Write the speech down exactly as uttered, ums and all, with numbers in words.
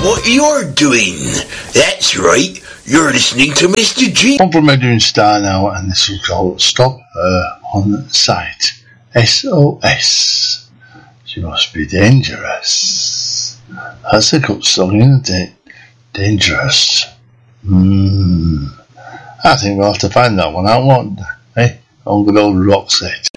what you're doing. That's right, you're listening to Mister G. I'm from Edwin Starr now, and this will call Stop Her on Sight. S O S. She must be dangerous. That's a good song, isn't it? Dangerous. Hmm. I think we'll have to find that one out, won't we? Eh? On good old Roxette.